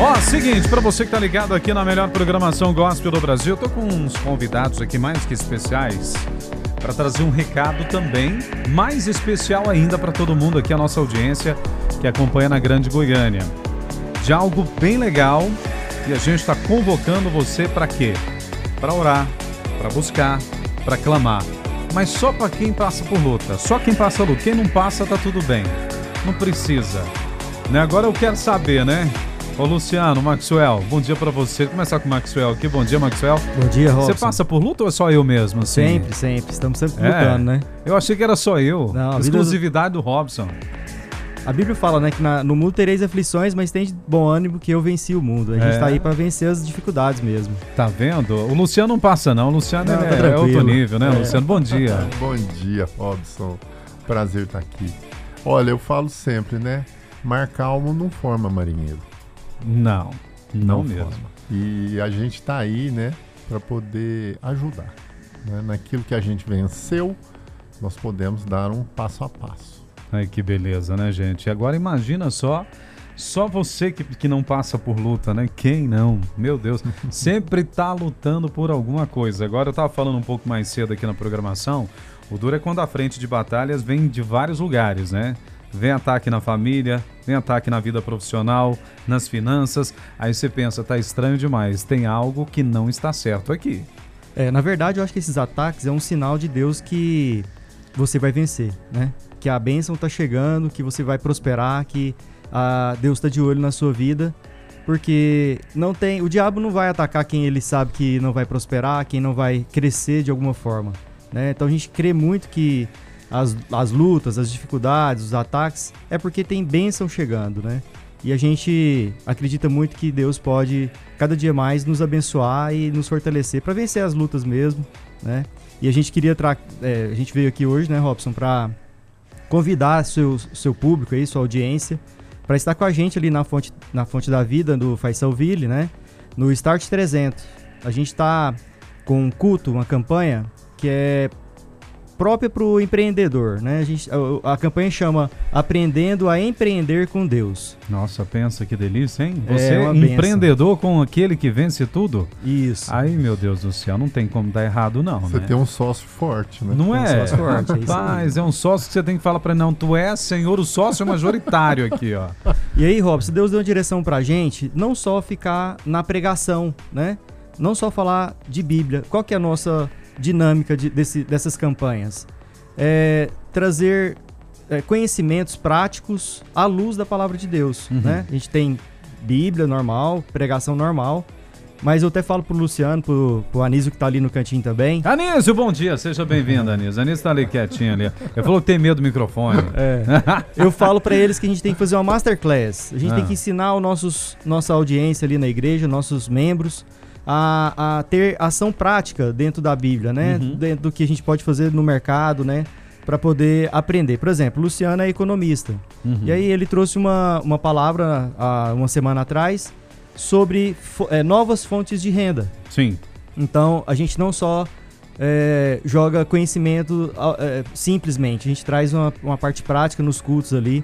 Ó, seguinte, pra você que tá ligado aqui na melhor programação gospel do Brasil, eu tô com uns convidados aqui mais que especiais para trazer um recado também mais especial ainda para todo mundo aqui, a nossa audiência que acompanha na Grande Goiânia. De algo bem legal e a gente está convocando você para quê? Para orar, para buscar, para clamar. Mas só para quem passa por luta, só quem passa luta. Quem não passa tá tudo bem, não precisa. Né? Agora eu quero saber, né? Ô Luciano, Maxwell, bom dia pra você. Vou começar com o Maxwell aqui. Bom dia, Maxwell. Bom dia, Robson. Você passa por luta ou é só eu mesmo? Assim? Sempre. Estamos sempre lutando, né? Eu achei que era só eu. Não, exclusividade do Robson. A Bíblia fala, né, que no mundo tereis aflições, mas tem bom ânimo que eu venci o mundo. A gente tá aí pra vencer as dificuldades mesmo. Tá vendo? O Luciano não passa não. O Luciano tá é outro nível, né, Luciano? Bom dia. Bom dia, Robson. Prazer estar aqui. Olha, eu falo sempre, né? Mar calmo não forma marinheiro. Não mesmo. Forma. E a gente tá aí, né, para poder ajudar. Né? Naquilo que a gente venceu, nós podemos dar um passo a passo. Ai, que beleza, né, gente? Agora imagina só você que não passa por luta, né? Quem não? Meu Deus, sempre tá lutando por alguma coisa. Agora eu tava falando um pouco mais cedo aqui na programação, o duro é quando a frente de batalhas vem de vários lugares, né? Vem ataque na família, vem ataque na vida profissional, nas finanças. Aí você pensa, tá estranho demais, tem algo que não está certo aqui. Na verdade, eu acho que esses ataques é um sinal de Deus que você vai vencer, né? Que a bênção tá chegando, que você vai prosperar, que Deus tá de olho na sua vida. Porque o diabo não vai atacar quem ele sabe que não vai prosperar, quem não vai crescer de alguma forma, né? Então a gente crê muito que as lutas, as dificuldades, os ataques, é porque tem bênção chegando, né? E a gente acredita muito que Deus pode, cada dia mais, nos abençoar e nos fortalecer para vencer as lutas mesmo, né? E a gente queria a gente veio aqui hoje, né, Robson, para convidar seu público aí, sua audiência, para estar com a gente ali na Fonte da Vida do Faisalville, né? No Start 300. A gente está com um culto, uma campanha que é própria para o empreendedor, né? A campanha chama Aprendendo a Empreender com Deus. Nossa, pensa que delícia, hein? Você é empreendedor com aquele que vence tudo? Isso. Aí, meu Deus do céu, não tem como dar errado não, Você né? tem um sócio forte, né? Não é? Um sócio forte, Rapaz, é um sócio que você tem que falar para ele, não, tu és, senhor, o sócio majoritário aqui, ó. E aí, Robson, Deus deu uma direção pra gente, não só ficar na pregação, né? Não só falar de Bíblia. Qual que é a nossa dinâmica dessas campanhas? Trazer conhecimentos práticos à luz da palavra de Deus, né? A gente tem Bíblia normal, pregação normal, mas eu até falo pro Luciano, pro Anísio que tá ali no cantinho também. Anísio, bom dia, seja bem-vindo, Anísio. Anísio tá ali quietinho ali. Ele falou que tem medo do microfone. Eu falo pra eles que a gente tem que fazer uma masterclass. A gente tem que ensinar nossa audiência ali na igreja, nossos membros, a ter ação prática dentro da Bíblia, né? Dentro do que a gente pode fazer no mercado, né? Para poder aprender. Por exemplo, o Luciano é economista. E aí ele trouxe uma palavra há uma semana atrás sobre novas fontes de renda. Sim. Então, a gente não só joga conhecimento simplesmente, a gente traz uma parte prática nos cultos ali.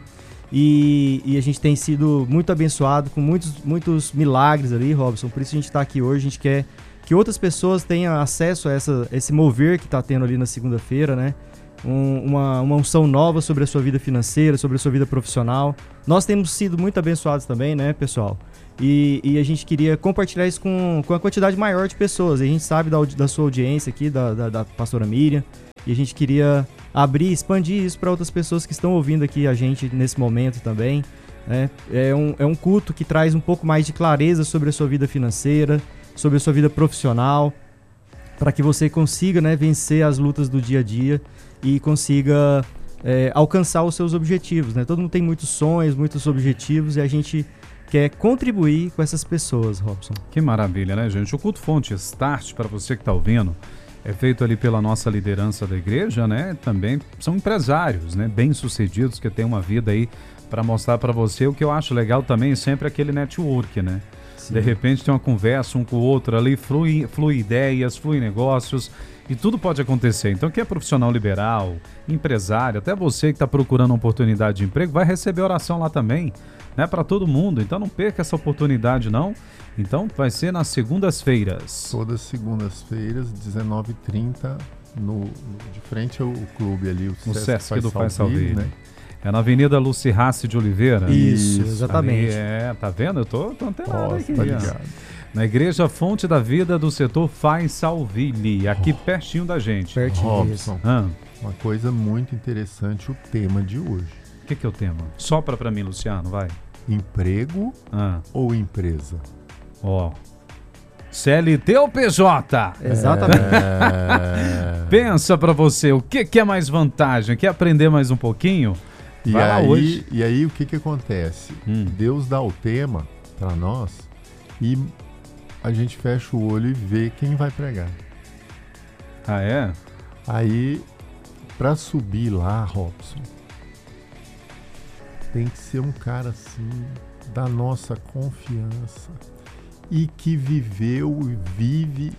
E a gente tem sido muito abençoado com muitos milagres ali, Robson. Por isso a gente está aqui hoje. A gente quer que outras pessoas tenham acesso a esse mover que está tendo ali na segunda-feira, né? Uma unção nova sobre a sua vida financeira, sobre a sua vida profissional. Nós temos sido muito abençoados também, né, pessoal? E a gente queria compartilhar isso com a quantidade maior de pessoas. A gente sabe da sua audiência aqui, da pastora Miriam. E a gente queria expandir isso para outras pessoas que estão ouvindo aqui a gente nesse momento também, né? É um culto que traz um pouco mais de clareza sobre a sua vida financeira, sobre a sua vida profissional, para que você consiga, né, vencer as lutas do dia a dia e consiga alcançar os seus objetivos, né? Todo mundo tem muitos sonhos, muitos objetivos e a gente quer contribuir com essas pessoas, Robson. Que maravilha, né, gente? O Culto Fonte Start, para você que está ouvindo, é feito ali pela nossa liderança da igreja, né? Também são empresários, né? Bem-sucedidos, que têm uma vida aí para mostrar para você. O que eu acho legal também é sempre aquele network, né? Sim. De repente tem uma conversa um com o outro ali, flui ideias, flui negócios e tudo pode acontecer. Então quem é profissional liberal, empresário, até você que está procurando uma oportunidade de emprego, vai receber oração lá também. né, para todo mundo. Então não perca essa oportunidade, não. Então vai ser nas segundas-feiras. Todas segundas-feiras, 19h30, de frente ao clube ali, o Sesc do Faz Salville, né? É na Avenida Lucirrace de Oliveira. Isso, exatamente. Tá vendo? Eu tô antenado aqui. Tá ligado. Na Igreja Fonte da Vida do setor Faz Salville, aqui pertinho da gente. Pertinho. Robson, uma coisa muito interessante, o tema de hoje. O que é o tema? Sopra pra mim, Luciano, vai. Emprego ou empresa? CLT ou PJ? Exatamente. Pensa pra você, o que é mais vantagem? Quer aprender mais um pouquinho? E aí o que acontece? Deus dá o tema para nós e a gente fecha o olho e vê quem vai pregar. Ah, é? Aí, para subir lá, Robson, tem que ser um cara assim, da nossa confiança e que viveu e vive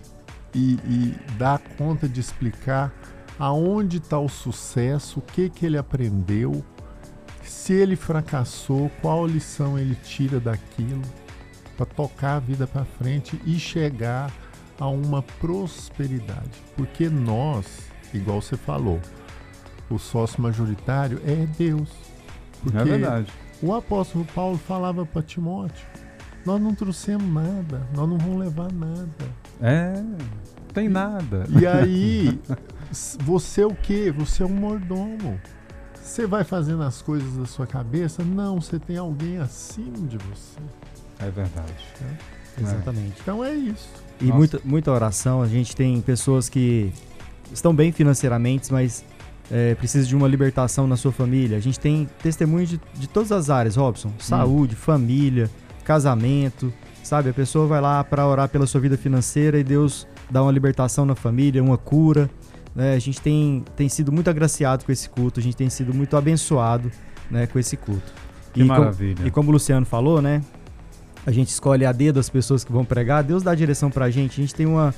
e dá conta de explicar aonde está o sucesso, o que ele aprendeu, se ele fracassou, qual lição ele tira daquilo para tocar a vida para frente e chegar a uma prosperidade. Porque nós, igual você falou, o sócio majoritário é Deus. Porque é verdade. O apóstolo Paulo falava para Timóteo, nós não trouxemos nada, nós não vamos levar nada. Tem nada. E aí, você é o quê? Você é um mordomo. Você vai fazendo as coisas da sua cabeça? Não, você tem alguém acima de você. É verdade. Exatamente. Então é isso. E muita oração. A gente tem pessoas que estão bem financeiramente, mas precisam de uma libertação na sua família. A gente tem testemunhos de todas as áreas, Robson. Saúde, família, casamento, sabe? A pessoa vai lá para orar pela sua vida financeira e Deus dá uma libertação na família, uma cura. A gente tem sido muito agraciado com esse culto, a gente tem sido muito abençoado, né, com esse culto. Que maravilha. E como o Luciano falou, né? A gente escolhe a dedo as pessoas que vão pregar, Deus dá a direção pra gente. A gente tem uma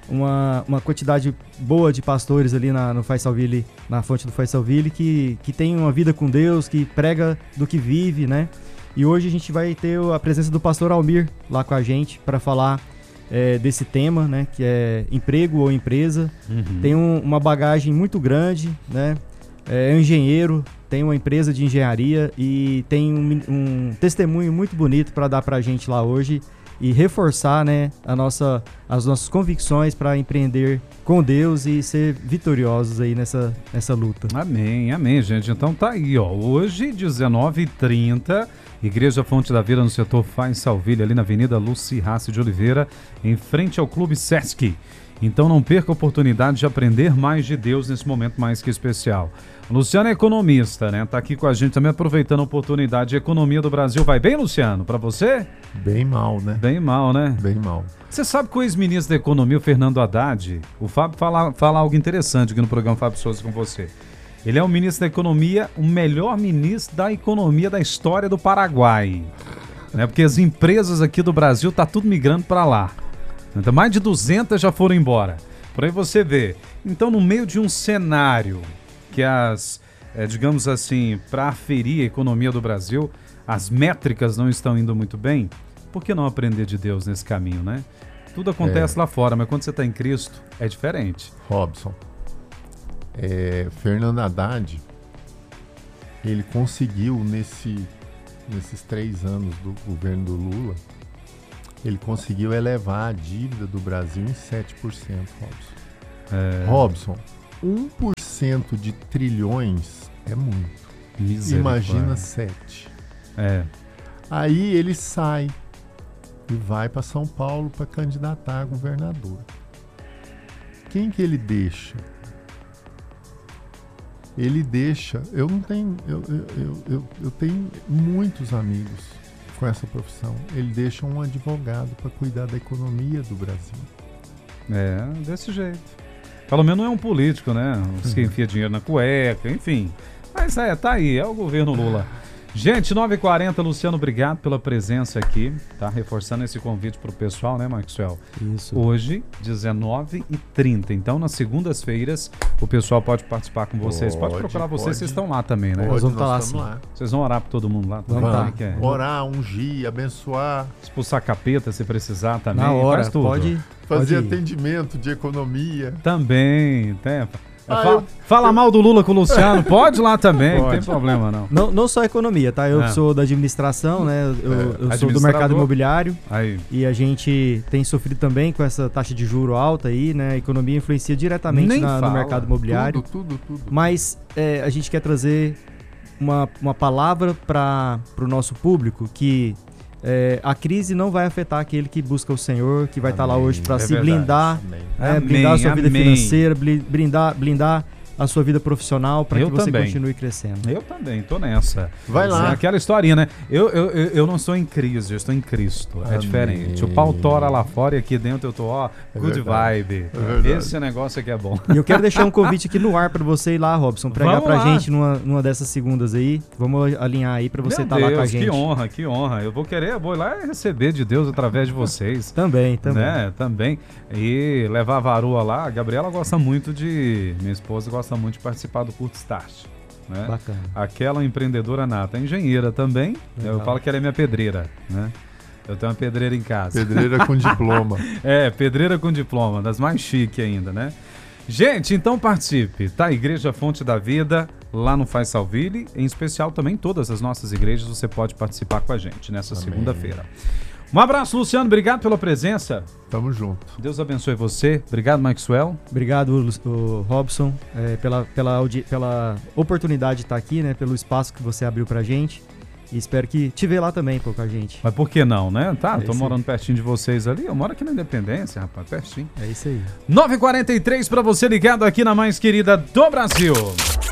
quantidade boa de pastores ali no Faz Salville, na fonte do Faz Salville, que tem uma vida com Deus, que prega do que vive, né? E hoje a gente vai ter a presença do pastor Almir lá com a gente para falar desse tema, né? Que é emprego ou empresa. Tem uma bagagem muito grande, né? É engenheiro, tem uma empresa de engenharia e tem um testemunho muito bonito para dar para a gente lá hoje e reforçar, né, as nossas convicções para empreender com Deus e ser vitoriosos aí nessa luta. Amém, amém, gente. Então tá aí, ó. Hoje, 19h30, Igreja Fonte da Vida no setor Faz Salville, ali na Avenida Lucirrace de Oliveira, em frente ao Clube Sesc. Então não perca a oportunidade de aprender mais de Deus nesse momento mais que especial. O Luciano é economista, né? Tá aqui com a gente também aproveitando a oportunidade. A economia do Brasil vai bem, Luciano? Para você? Bem mal, né? Bem mal, né? Bem mal. Você sabe que o ex-ministro da Economia, o Fernando Haddad, o Fábio fala algo interessante aqui no programa Fábio Souza com você. Ele é o ministro da Economia, o melhor ministro da Economia da história do Paraguai. Né? Porque as empresas aqui do Brasil tá tudo migrando para lá. Então, mais de 200 já foram embora. Por aí você vê. Então, no meio de um cenário que digamos assim, para aferir a economia do Brasil, as métricas não estão indo muito bem, por que não aprender de Deus nesse caminho, né? Tudo acontece lá fora, mas quando você está em Cristo, é diferente. Robson, Fernando Haddad, ele conseguiu nesses 3 anos do governo do Lula, ele conseguiu elevar a dívida do Brasil em 7%, Robson. Robson, 1% de trilhões é muito. Imagina 7. Aí ele sai e vai para São Paulo para candidatar a governador. Quem que ele deixa? Ele deixa... Eu tenho muitos amigos com essa profissão. Ele deixa um advogado para cuidar da economia do Brasil. Desse jeito. Pelo menos não é um político, né? Os que enfia dinheiro na cueca, enfim. Mas tá aí, é o governo Lula. Gente, 9h40, Luciano, obrigado pela presença aqui, tá? Reforçando esse convite pro pessoal, né, Maxwell? Isso. Hoje, 19h30. Então, nas segundas-feiras, o pessoal pode participar com vocês. Pode procurar vocês estão lá também, né? Nós vamos estar lá, estamos sim. lá. Vocês vão orar pra todo mundo lá? Vamos Como tá. é que é? Orar, ungir, abençoar, Expulsar capeta se precisar também. Na hora, Faz tudo. fazer pode ir. atendimento de economia. Também, tem. Ah, Fala mal do Lula com o Luciano, pode lá também, não tem Pode. problema não. Não só economia, tá? Eu sou da administração, né? Eu sou do mercado imobiliário Aí, e a gente tem sofrido também com essa taxa de juro alta aí, né? A economia influencia diretamente Nem no fala. mercado imobiliário. Tudo. Mas a gente quer trazer uma palavra para o nosso público que a crise não vai afetar aquele que busca o Senhor, que vai estar lá hoje para É se verdade. blindar, Amém. blindar a sua vida Amém. financeira, blindar a sua vida profissional para que Eu você também. continue crescendo. eu também, tô nessa. Vai lá. É aquela historinha, né? Eu não estou em crise, eu estou em Cristo. É Amém. diferente. O pau tora lá fora e aqui dentro eu tô, good verdade. vibe. É verdade. Esse negócio aqui é bom. E eu quero deixar um convite aqui no ar para você ir lá, Robson, pregar Vamos pra lá. gente numa dessas segundas aí. Vamos alinhar aí para você Meu estar lá com a Deus, gente. que honra. Eu vou ir lá e receber de Deus através de vocês. Também. Né? Também. E levar a varoa lá. A Gabriela gosta muito minha esposa gosta muito de participar do curto Start. Né? Bacana. Aquela empreendedora nata, engenheira também. Legal. Eu falo que ela é minha pedreira, né? Eu tenho uma pedreira em casa. Pedreira com diploma. Pedreira com diploma, das mais chique ainda, né? Gente, então participe, tá? Igreja Fonte da Vida, lá no Faz Salville, em especial também todas as nossas igrejas, você pode participar com a gente nessa Amém. segunda-feira. Um abraço, Luciano, obrigado pela presença. Tamo junto. Deus abençoe você. Obrigado, Maxwell. Obrigado, o Robson, pela oportunidade de estar aqui, né? Pelo espaço que você abriu pra gente. E espero que te ver lá também, pô, com a gente. Mas por que não, né? Tá, É tô isso morando pertinho de vocês ali. Eu moro aqui na Independência, rapaz, pertinho. É isso aí. 9h43 pra você ligado aqui na mais querida do Brasil.